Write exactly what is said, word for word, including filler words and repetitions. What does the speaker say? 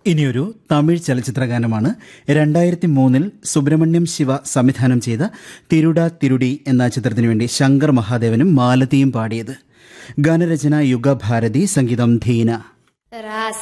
ഇനിയൊരു തമിഴ് ചലച്ചിത്ര ഗാനമാണ്. രണ്ടായിരത്തി മൂന്നിൽ സുബ്രഹ്മണ്യം ശിവ സംവിധാനം ചെയ്ത തിരുട തിരുടി എന്ന ചിത്രത്തിനു വേണ്ടി ശങ്കർ മഹാദേവനും മാലതിയും പാടിയത്. ഗാനരചന യുഗഭാരതി, സംഗീതം ധീന.